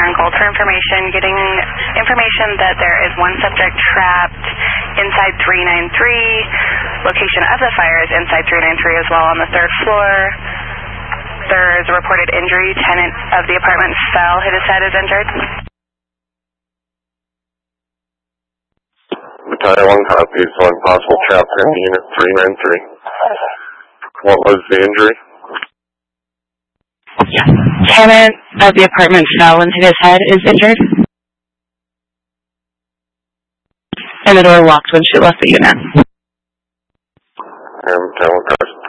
Aaron Gold for information, getting information that there is one subject trapped inside 393. Location of the fire is inside 393 as well on the 3rd floor. There is a reported injury. Tenant of the apartment fell, hit his head, is injured. Battalion 1 copies, one possible trap in unit 393. What was the injury? Tenant of the apartment fell and hit his head, is injured. And the door locked when she left the unit. And Battalion 1 copies.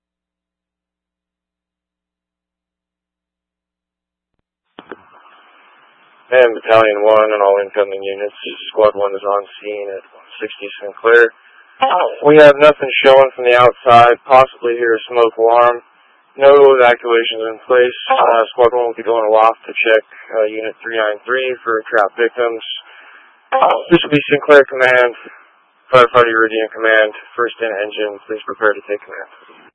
And Battalion 1 and all incoming units, Squad 1 is on scene at 60 Sinclair. We have nothing showing from the outside, possibly hear a smoke alarm. No evacuations in place. Squad 1 will be going aloft to check Unit 393 for trapped victims. This will be Sinclair Command, Firefighter Iridium Command, first in engine, please prepare to take command.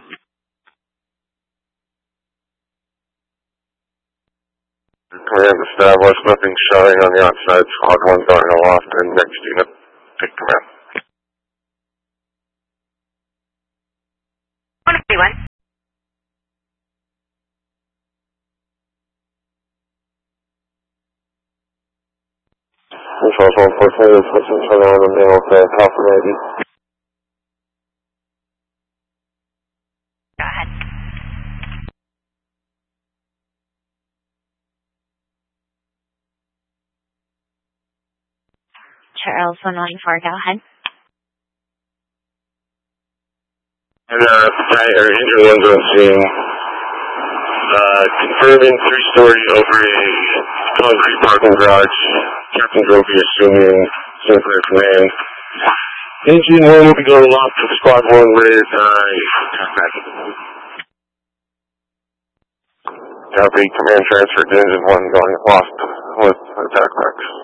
Command established, nothing showing on the outside. Squad 1 going aloft and next unit, take command. 151. Controls 142, switching to the middle to Alpha 90. Go ahead. Charles 194, go ahead. And engine 1's on scene. Confirming 3-story over a concrete parking garage. Captain Grovey assuming Sinclair Command. Engine 1 will be going aloft to Squad 1 with Copy, command transferred to Engine 1 going aloft with attack marks.